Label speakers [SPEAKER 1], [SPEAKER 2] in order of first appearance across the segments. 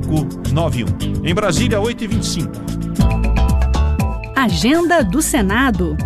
[SPEAKER 1] 3591. Em Brasília, 8h25.
[SPEAKER 2] Agenda do Senado.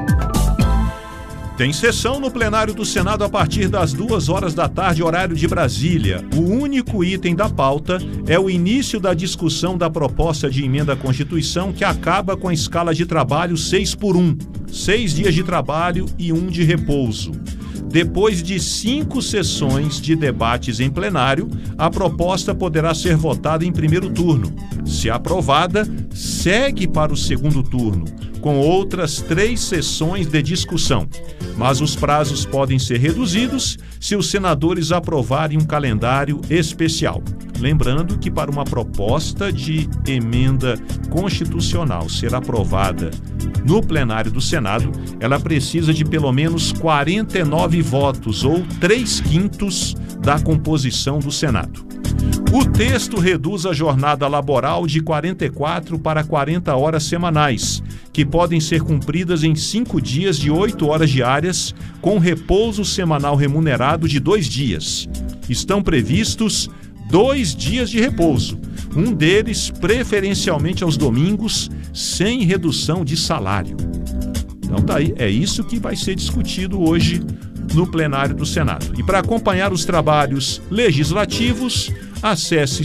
[SPEAKER 1] Tem sessão no plenário do Senado a partir das 14h, horário de Brasília. O único item da pauta é o início da discussão da proposta de emenda à Constituição que acaba com a escala de trabalho 6x1, 6 dias de trabalho e 1 de repouso. Depois de 5 sessões de debates em plenário, a proposta poderá ser votada em primeiro turno. Se aprovada, segue para o segundo turno, com outras 3 sessões de discussão. Mas os prazos podem ser reduzidos se os senadores aprovarem um calendário especial. Lembrando que para uma proposta de emenda constitucional ser aprovada no plenário do Senado, ela precisa de pelo menos 49 votos, ou 3/5 da composição do Senado. O texto reduz a jornada laboral de 44 para 40 horas semanais, que podem ser cumpridas em 5 dias de 8 horas diárias, com repouso semanal remunerado de 2 dias. Estão previstos 2 dias de repouso, um deles preferencialmente aos domingos, sem redução de salário. Então tá aí, é isso que vai ser discutido hoje no plenário do Senado. E para acompanhar os trabalhos legislativos, acesse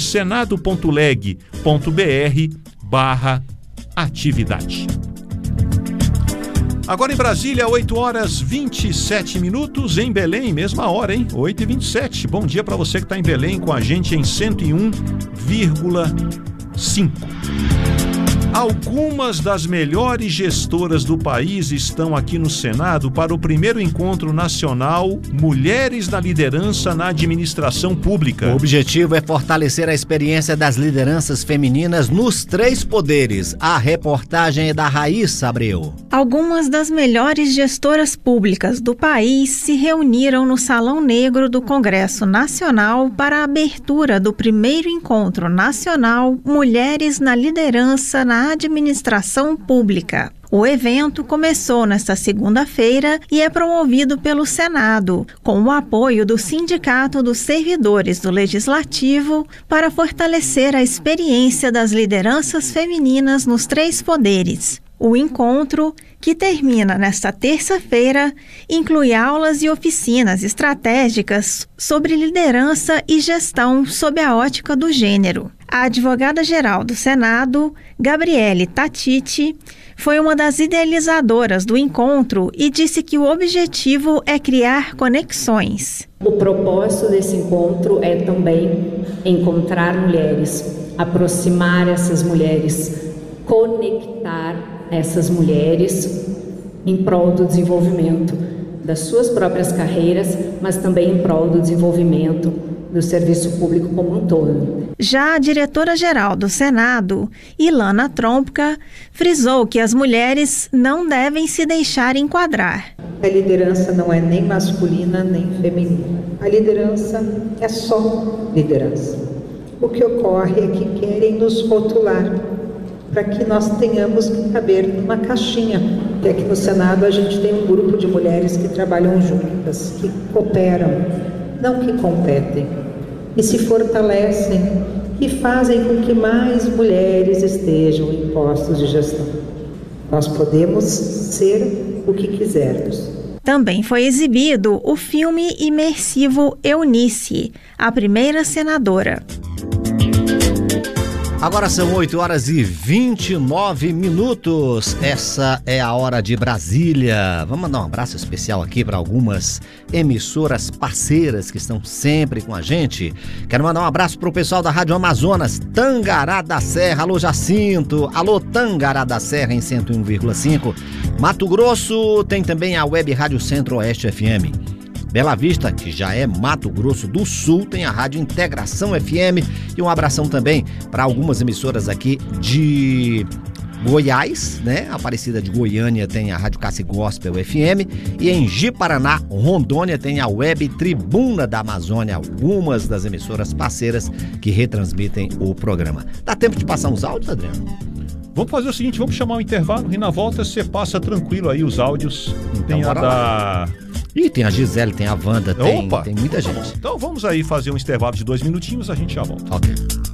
[SPEAKER 1] senado.leg.br/atividade. Agora em Brasília, 8h27. Em Belém, mesma hora, hein? 8h27. Bom dia para você que está em Belém com a gente em 101,5. Algumas das melhores gestoras do país estão aqui no Senado para o primeiro encontro nacional Mulheres na Liderança na Administração Pública.
[SPEAKER 3] O objetivo é fortalecer a experiência das lideranças femininas nos 3 poderes. A reportagem é da Raíssa Abreu.
[SPEAKER 4] Algumas das melhores gestoras públicas do país se reuniram no Salão Negro do Congresso Nacional para a abertura do primeiro encontro nacional Mulheres na Liderança na Administração Pública. O evento começou nesta segunda-feira e é promovido pelo Senado, com o apoio do Sindicato dos Servidores do Legislativo, para fortalecer a experiência das lideranças femininas nos 3 poderes. O encontro, que termina nesta terça-feira, inclui aulas e oficinas estratégicas sobre liderança e gestão sob a ótica do gênero. A advogada-geral do Senado, Gabriele Tatiti, foi uma das idealizadoras do encontro e disse que o objetivo é criar conexões.
[SPEAKER 5] O propósito desse encontro é também encontrar mulheres, aproximar essas mulheres, conectar essas mulheres em prol do desenvolvimento das suas próprias carreiras, mas também em prol do desenvolvimento do serviço público como um todo.
[SPEAKER 4] Já a diretora-geral do Senado, Ilana Trompka, frisou que as mulheres não devem se deixar enquadrar.
[SPEAKER 6] A liderança não é nem masculina nem feminina. A liderança é só liderança. O que ocorre é que querem nos rotular para que nós tenhamos que caber numa caixinha. E aqui no Senado a gente tem um grupo de mulheres que trabalham juntas, que cooperam, não que competem, e se fortalecem e fazem com que mais mulheres estejam em postos de gestão. Nós podemos ser o que quisermos.
[SPEAKER 4] Também foi exibido o filme imersivo Eunice, a primeira senadora.
[SPEAKER 3] Agora são 8h29. Essa é a hora de Brasília. Vamos mandar um abraço especial aqui para algumas emissoras parceiras que estão sempre com a gente. Quero mandar um abraço para o pessoal da Rádio Amazonas, Tangará da Serra. Alô, Jacinto. Alô, Tangará da Serra em 101,5. Mato Grosso tem também a Web Rádio Centro-Oeste FM. Bela Vista, que já é Mato Grosso do Sul, tem a Rádio Integração FM. E um abração também para algumas emissoras aqui de Goiás, né? Aparecida de Goiânia tem a Rádio Cassi Gospel FM. E em Ji-Paraná, Rondônia, tem a Web Tribuna da Amazônia. Algumas das emissoras parceiras que retransmitem o programa. Dá tempo de passar uns áudios, Adriano?
[SPEAKER 1] Vamos fazer o seguinte, vamos chamar um intervalo e na volta você passa tranquilo aí os áudios.
[SPEAKER 3] Então,
[SPEAKER 1] tem a da...
[SPEAKER 3] Ih, tem a Gisele, tem a Wanda, tem muita gente.
[SPEAKER 1] Então vamos aí fazer um intervalo de 2 minutinhos, a gente já volta.
[SPEAKER 3] Ok.